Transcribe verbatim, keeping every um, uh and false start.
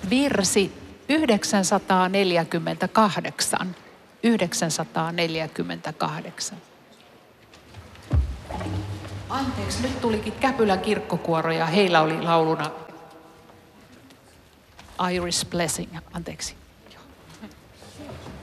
virsi yhdeksänsataaneljäkymmentäkahdeksan. yhdeksänsataaneljäkymmentäkahdeksan. Anteeksi, nyt tulikin Käpylän kirkkokuoro ja heillä oli lauluna Irish Blessing. Anteeksi.